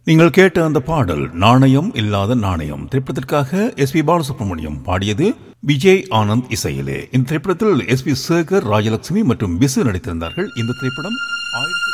நீங்கள் கேட்ட அந்த பாடல் நாணயம் இல்லாத நாணயம் திரைப்படத்திற்காக எஸ்.பி. பாலசுப்ரமணியம் பாடியது விஜய் ஆனந்த் இசையிலே. இந்த திரைப்படத்தில் எஸ்.பி. சேகர், ராஜலட்சுமி மற்றும் விசு நடித்திருந்தார்கள். இந்த திரைப்படம்